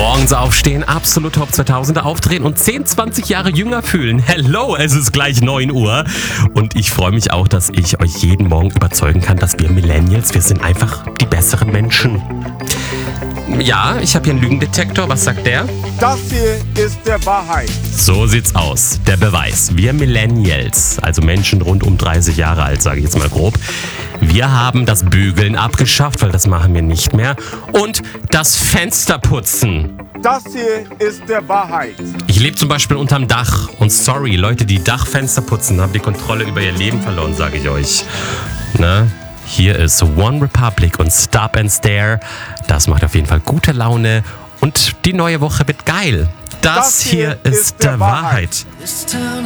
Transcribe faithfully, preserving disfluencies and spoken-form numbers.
Morgens aufstehen, absolut Top zweitausender aufdrehen und zehn, zwanzig Jahre jünger fühlen. Hello, es ist gleich neun Uhr und ich freue mich auch, dass ich euch jeden Morgen überzeugen kann, dass wir Millennials, wir sind einfach die besseren Menschen. Ja, ich habe hier einen Lügendetektor. Was sagt der? Das hier ist der Wahrheit. So sieht's aus. Der Beweis. Wir Millennials, also Menschen rund um dreißig Jahre alt, sage ich jetzt mal grob, wir haben das Bügeln abgeschafft, weil das machen wir nicht mehr. Und das Fensterputzen. Das hier ist der Wahrheit. Ich lebe zum Beispiel unterm Dach. Und sorry, Leute, die Dachfenster putzen, haben die Kontrolle über ihr Leben verloren, sage ich euch. Na? Hier ist One Republic und Stop and Stare. Das macht auf jeden Fall gute Laune und die neue Woche wird geil. Das, das hier, hier ist der Wahrheit. Wahrheit.